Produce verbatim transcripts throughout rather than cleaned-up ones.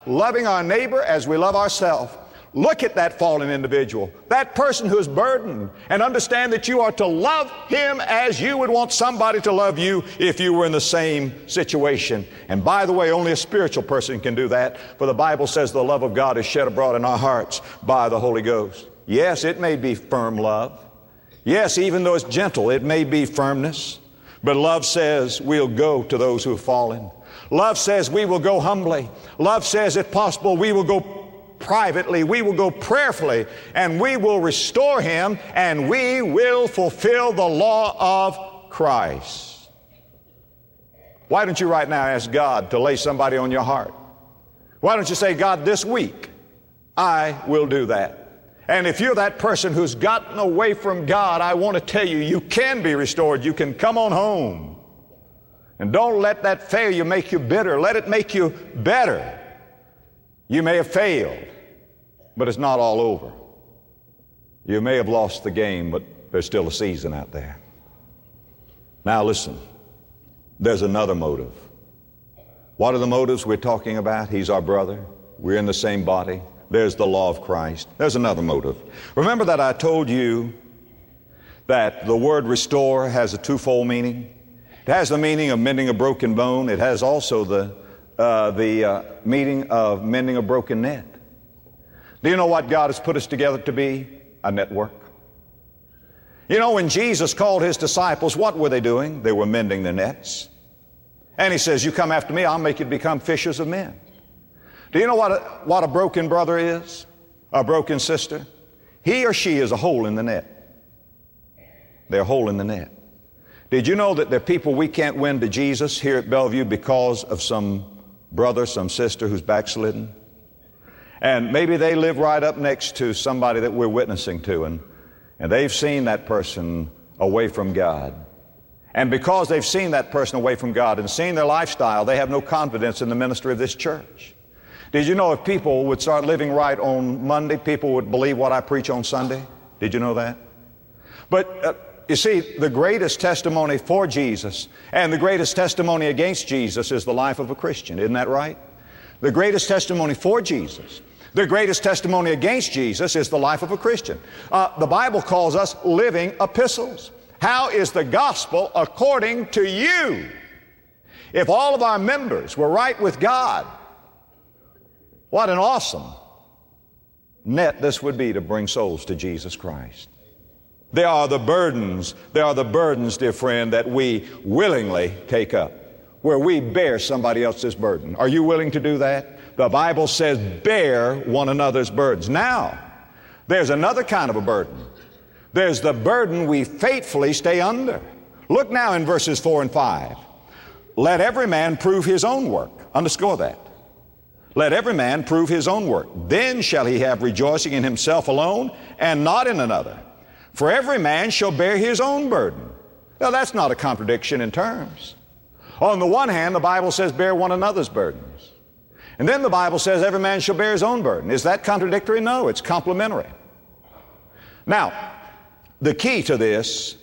Loving our neighbor as we love ourselves. Look at that fallen individual, that person who is burdened, and understand that you are to love him as you would want somebody to love you if you were in the same situation. And by the way, only a spiritual person can do that, for the Bible says the love of God is shed abroad in our hearts by the Holy Ghost. Yes, it may be firm love. Yes, even though it's gentle, it may be firmness. But love says we'll go to those who have fallen. Love says we will go humbly. Love says, if possible, we will go privately, we will go prayerfully, and we will restore him, and we will fulfill the law of Christ. Why don't you right now ask God to lay somebody on your heart? Why don't you say, God, this week I will do that? And if you're that person who's gotten away from God, I want to tell you, you can be restored. You can come on home. And don't let that failure make you bitter. Let it make you better. You may have failed, but it's not all over. You may have lost the game, but there's still a season out there. Now listen, there's another motive. What are the motives we're talking about? He's our brother. We're in the same body. There's the law of Christ. There's another motive. Remember that I told you that the word restore has a twofold meaning. It has the meaning of mending a broken bone. It has also the Uh, the uh, meaning of mending a broken net. Do you know what God has put us together to be? A network. You know, when Jesus called his disciples, what were they doing? They were mending their nets. And he says, you come after me, I'll make you become fishers of men. Do you know what a, what a broken brother is? A broken sister? He or she is a hole in the net. They're a hole in the net. Did you know that there are people we can't win to Jesus here at Bellevue because of some brother, some sister who's backslidden? And maybe they live right up next to somebody that we're witnessing to, and, and they've seen that person away from God. And because they've seen that person away from God and seen their lifestyle, they have no confidence in the ministry of this church. Did you know if people would start living right on Monday, people would believe what I preach on Sunday? Did you know that? But uh, you see, the greatest testimony for Jesus and the greatest testimony against Jesus is the life of a Christian. Isn't that right? The greatest testimony for Jesus, the greatest testimony against Jesus is the life of a Christian. Uh, the Bible calls us living epistles. How is the gospel according to you? If all of our members were right with God, what an awesome net this would be to bring souls to Jesus Christ. There are the burdens, there are the burdens, dear friend, that we willingly take up, where we bear somebody else's burden. Are you willing to do that? The Bible says, bear one another's burdens. Now, there's another kind of a burden. There's the burden we faithfully stay under. Look now in verses four and five. Let every man prove his own work. Underscore that. Let every man prove his own work. Then shall he have rejoicing in himself alone and not in another. For every man shall bear his own burden. Now that's not a contradiction in terms. On the one hand, the Bible says bear one another's burdens. And then the Bible says every man shall bear his own burden. Is that contradictory? No, it's complementary. Now, the key to this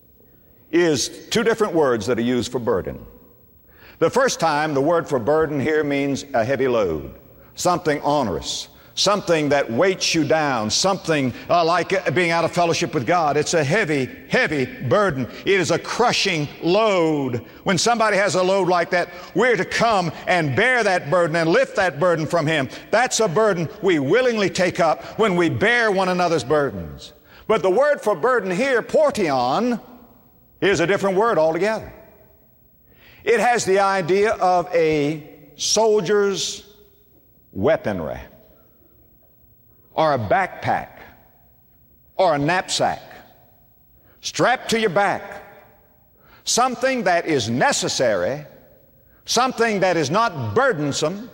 is two different words that are used for burden. The first time, the word for burden here means a heavy load, something onerous, something that weights you down, something uh, like being out of fellowship with God. It's a heavy, heavy burden. It is a crushing load. When somebody has a load like that, we're to come and bear that burden and lift that burden from him. That's a burden we willingly take up when we bear one another's burdens. But the word for burden here, portion, is a different word altogether. It has the idea of a soldier's weaponry, or a backpack, or a knapsack, strapped to your back, something that is necessary, something that is not burdensome,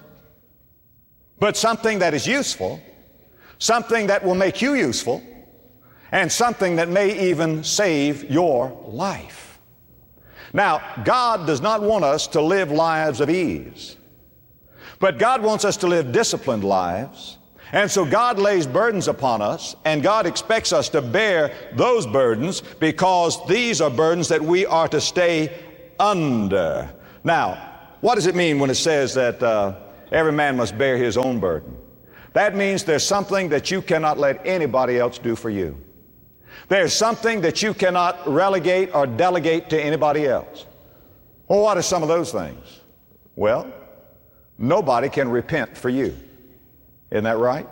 but something that is useful, something that will make you useful, and something that may even save your life. Now, God does not want us to live lives of ease, but God wants us to live disciplined lives. And so God lays burdens upon us, and God expects us to bear those burdens because these are burdens that we are to stay under. Now, what does it mean when it says that uh, Every man must bear his own burden. That means there's something that you cannot let anybody else do for you. There's something that you cannot relegate or delegate to anybody else. Well, what are some of those things? Well, nobody can repent for you. Isn't that right?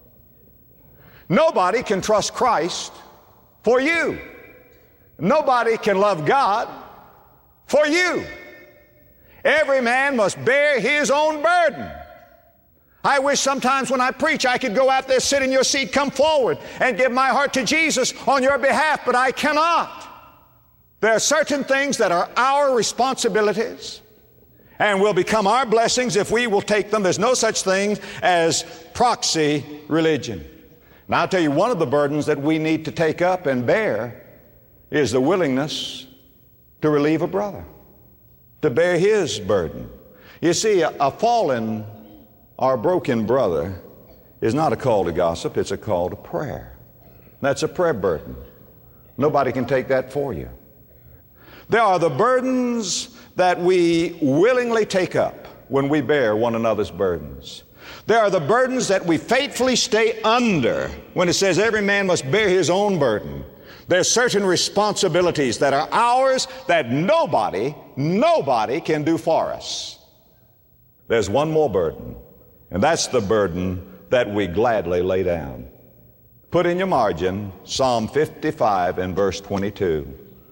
Nobody can trust Christ for you. Nobody can love God for you. Every man must bear his own burden. I wish sometimes when I preach I could go out there, sit in your seat, come forward and give my heart to Jesus on your behalf, but I cannot. There are certain things that are our responsibilities and will become our blessings if we will take them. There's no such thing as proxy religion. Now I'll tell you, one of the burdens that we need to take up and bear is the willingness to relieve a brother, to bear his burden. You see, a, a fallen or broken brother is not a call to gossip, it's a call to prayer. That's a prayer burden. Nobody can take that for you. There are the burdens that we willingly take up when we bear one another's burdens. There are the burdens that we faithfully stay under when it says every man must bear his own burden. There's certain responsibilities that are ours that nobody, nobody can do for us. There's one more burden, and that's the burden that we gladly lay down. Put in your margin Psalm fifty-five and verse twenty-two.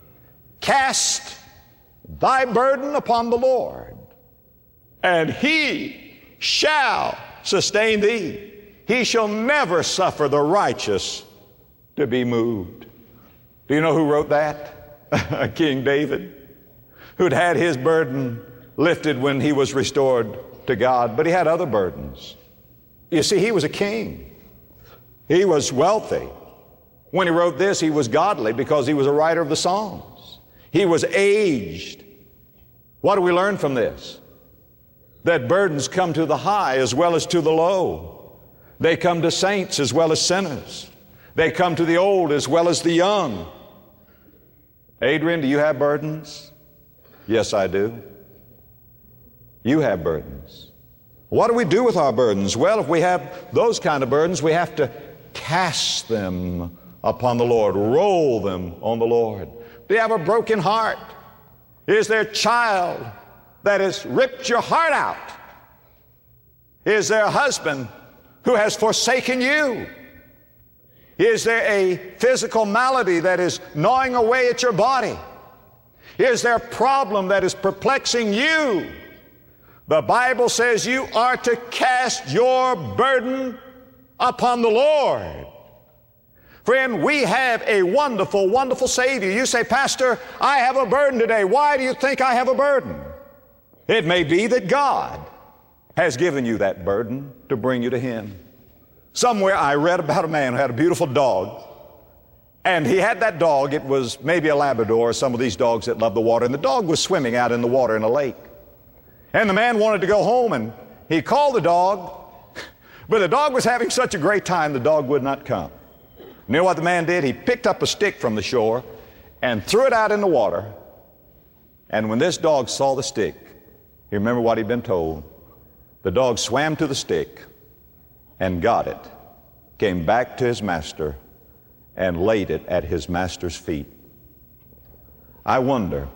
Cast thy burden upon the Lord, and he shall sustain thee. He shall never suffer the righteous to be moved. Do you know who wrote that? King David, who'd had his burden lifted when he was restored to God, but he had other burdens. You see, he was a king. He was wealthy. When he wrote this, he was godly because he was a writer of the Psalms. He was aged. What do we learn from this? That burdens come to the high as well as to the low. They come to saints as well as sinners. They come to the old as well as the young. Adrian, do you have burdens? Yes, I do. You have burdens. What do we do with our burdens? Well, if we have those kind of burdens, we have to cast them upon the Lord, roll them on the Lord. Do you have a broken heart? Is there a child that has ripped your heart out? Is there a husband who has forsaken you? Is there a physical malady that is gnawing away at your body? Is there a problem that is perplexing you? The Bible says you are to cast your burden upon the Lord. Friend, we have a wonderful, wonderful Savior. You say, Pastor, I have a burden today. Why do you think I have a burden? It may be that God has given you that burden to bring you to Him. Somewhere I read about a man who had a beautiful dog, and he had that dog. It was maybe a Labrador or some of these dogs that love the water, and the dog was swimming out in the water in a lake. And the man wanted to go home, and he called the dog, but the dog was having such a great time, the dog would not come. You know what the man did? He picked up a stick from the shore and threw it out in the water. And when this dog saw the stick, you remember what he'd been told. The dog swam to the stick and got it, came back to his master, and laid it at his master's feet. I wonder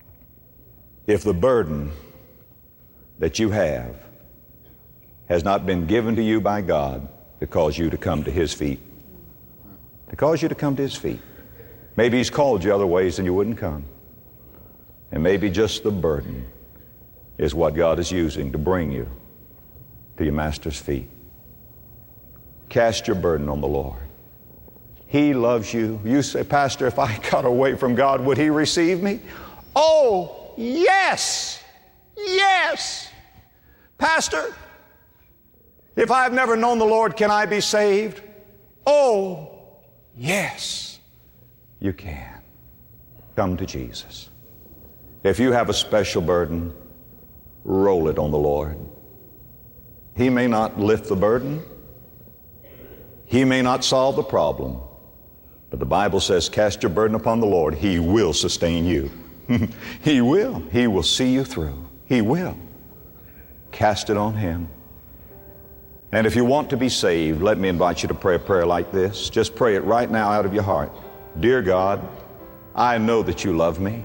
if the burden that you have has not been given to you by God to cause you to come to His feet. To cause you to come to His feet. Maybe He's called you other ways and you wouldn't come. And maybe just the burden is what God is using to bring you to your Master's feet. Cast your burden on the Lord. He loves you. You say, Pastor, if I got away from God, would He receive me? Oh, yes! Yes! Pastor, if I've never known the Lord, can I be saved? Oh, yes, you can. Come to Jesus. If you have a special burden, roll it on the Lord. He may not lift the burden. He may not solve the problem. But the Bible says, cast your burden upon the Lord. He will sustain you. He will. He will see you through. He will. Cast it on Him. And if you want to be saved, let me invite you to pray a prayer like this. Just pray it right now out of your heart. Dear God, I know that you love me.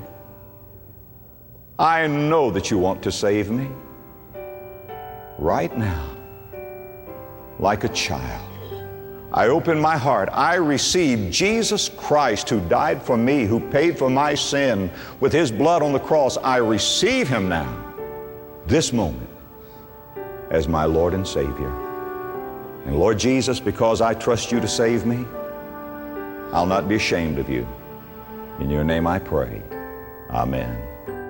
I know that you want to save me. Right now, like a child, I open my heart. I receive Jesus Christ, who died for me, who paid for my sin with His blood on the cross. I receive Him now, this moment, as my Lord and Savior. And Lord Jesus, because I trust you to save me, I'll not be ashamed of you. In your name I pray. Amen.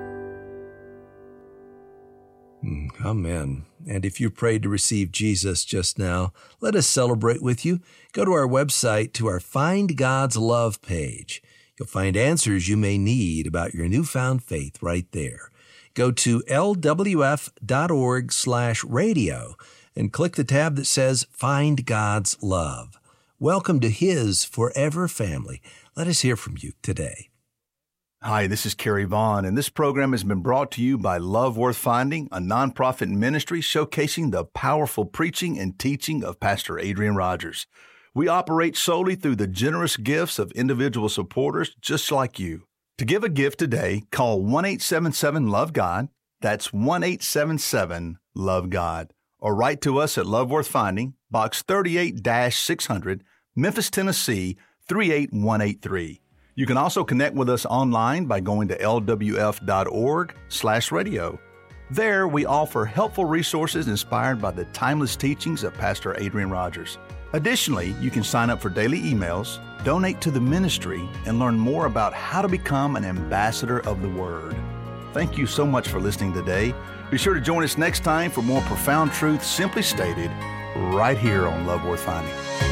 Amen. And if you prayed to receive Jesus just now, let us celebrate with you. Go to our website to our Find God's Love page. You'll find answers you may need about your newfound faith right there. Go to L W F dot org slash radio and click the tab that says Find God's Love. Welcome to His forever family. Let us hear from you today. Hi, this is Kerry Vaughn, and this program has been brought to you by Love Worth Finding, a nonprofit ministry showcasing the powerful preaching and teaching of Pastor Adrian Rogers. We operate solely through the generous gifts of individual supporters just like you. To give a gift today, call one eight seven seven love God. That's one eight seven seven love God. Or write to us at Love Worth Finding, Box thirty-eight six hundred, Memphis, Tennessee, three eight one eight three. You can also connect with us online by going to L W F dot org slash radio. There, we offer helpful resources inspired by the timeless teachings of Pastor Adrian Rogers. Additionally, you can sign up for daily emails, donate to the ministry, and learn more about how to become an ambassador of the Word. Thank you so much for listening today. Be sure to join us next time for more profound truth simply stated right here on Love Worth Finding.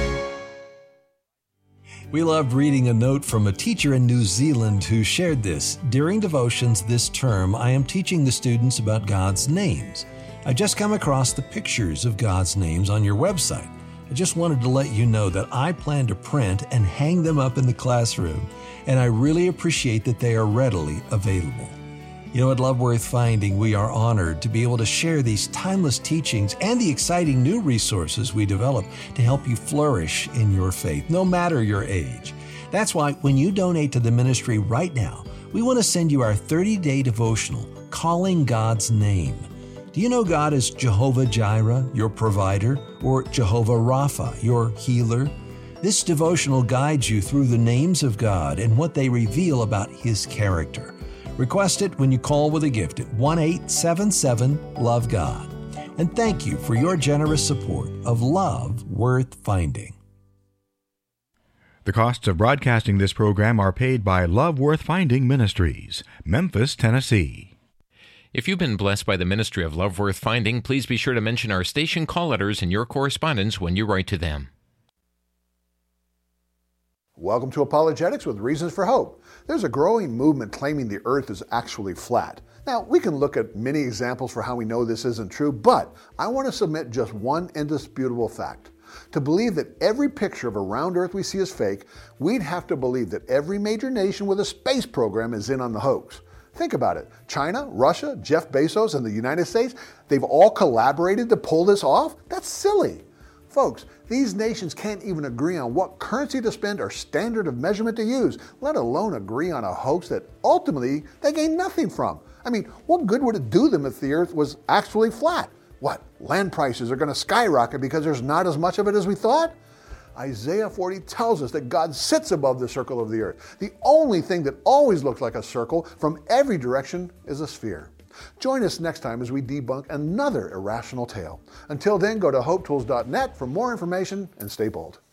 We loved reading a note from a teacher in New Zealand who shared this. During devotions this term, I am teaching the students about God's names. I just come across the pictures of God's names on your website. I just wanted to let you know that I plan to print and hang them up in the classroom, and I really appreciate that they are readily available. You know, at Love Worth Finding, we are honored to be able to share these timeless teachings and the exciting new resources we develop to help you flourish in your faith, no matter your age. That's why when you donate to the ministry right now, we want to send you our thirty-day devotional, Calling God's Name. Do you know God is Jehovah Jireh, your provider, or Jehovah Rapha, your healer? This devotional guides you through the names of God and what they reveal about His character. Request it when you call with a gift at one eight seven seven love God. And thank you for your generous support of Love Worth Finding. The costs of broadcasting this program are paid by Love Worth Finding Ministries, Memphis, Tennessee. If you've been blessed by the ministry of Love Worth Finding, please be sure to mention our station call letters in your correspondence when you write to them. Welcome to Apologetics with Reasons for Hope. There's a growing movement claiming the earth is actually flat. Now, we can look at many examples for how we know this isn't true, but I want to submit just one indisputable fact. To believe that every picture of a round earth we see is fake, we'd have to believe that every major nation with a space program is in on the hoax. Think about it. China, Russia, Jeff Bezos, and the United States, they've all collaborated to pull this off? That's silly. Folks, these nations can't even agree on what currency to spend or standard of measurement to use, let alone agree on a hoax that ultimately they gain nothing from. I mean, what good would it do them if the earth was actually flat? What, land prices are going to skyrocket because there's not as much of it as we thought? Isaiah forty tells us that God sits above the circle of the earth. The only thing that always looks like a circle from every direction is a sphere. Join us next time as we debunk another irrational tale. Until then, go to hope tools dot net for more information and stay bold.